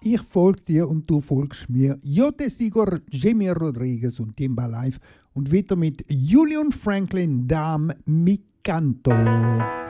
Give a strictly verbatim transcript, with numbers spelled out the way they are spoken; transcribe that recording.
Ich folge dir und du folgst mir. Jote Sigur, Jamie Rodriguez und Timba Live. Und weiter mit Julian Franklin, Dam Mi Canto.